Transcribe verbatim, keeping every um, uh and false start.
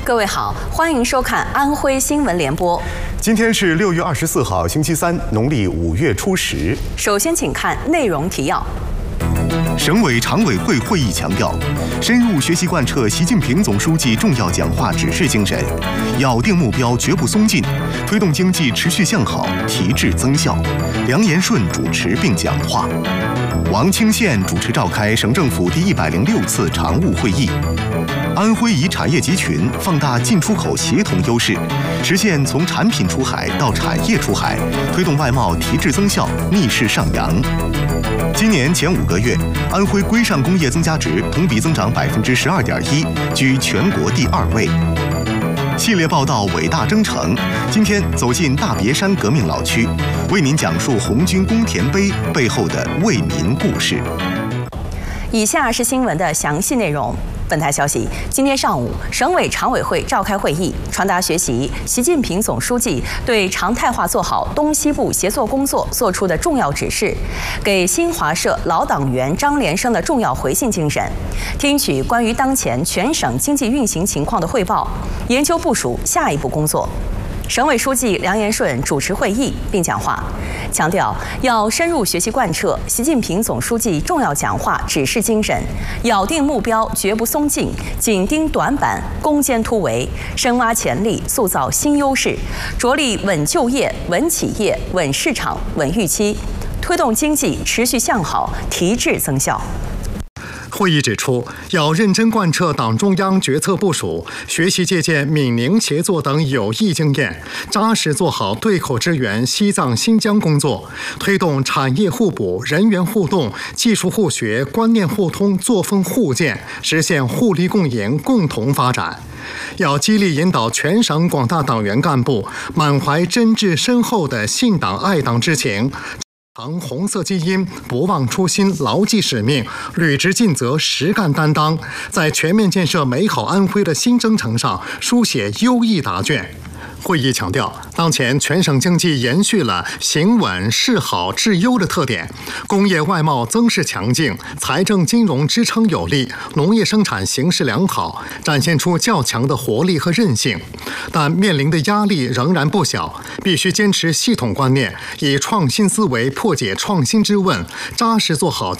各位好，欢迎收看安徽新闻联播。 今天是六月二十四号，星期三，农历五月初十。 首先，请看内容提要。 省委常委会会议强调，深入学习贯彻习近平总书记重要讲话指示精神，咬定目标绝不松劲，推动经济持续向好，提质增效。梁延顺主持并讲话，王清县主持召开省政府第一百零六次常务会议。安徽以产业集群放大进出口协同优势，实现从产品出海到产业出海，推动外贸提质增效，逆势上扬。 今年前五个月，安徽规上工业增加值同比增长百分之十二点一，居全国第二位。系列报道《伟大征程》，今天走进大别山革命老区，为您讲述红军公田碑背后的为民故事。 以下是新闻的详细内容。 本台消息，今天上午，省委常委会召开会议，传达学习习近平总书记对常态化做好东西部协作工作作出的重要指示，给新华社老党员张连生的重要回信精神，听取关于当前全省经济运行情况的汇报，研究部署下一步工作。 省委书记梁延顺主持会议并讲话，强调要深入学习贯彻习近平总书记重要讲话指示精神，咬定目标绝不松劲，紧盯短板，攻坚突围，深挖潜力，塑造新优势，着力稳就业、稳企业、稳市场、稳预期，推动经济持续向好，提质增效。 会议指出，要认真贯彻党中央决策部署，学习借鉴闽宁协作等有益经验，扎实做好对口支援西藏、新疆工作，推动产业互补、人员互动、技术互学、观念互通、作风互鉴，实现互利共赢、共同发展。 要激励引导全省广大党员干部满怀真挚深厚的信党爱党之情。 藏红色基因，不忘初心，牢记使命，履职尽责，实干担当，在全面建设美好安徽的新征程上书写优异答卷。 会议强调，当前全省经济延续了行稳、市好、质优的特点，工业外贸增势强劲，财政金融支撑有力，农业生产形势良好，展现出较强的活力和韧性。但面临的压力仍然不小，必须坚持系统观念，以创新思维破解创新之问，扎实做好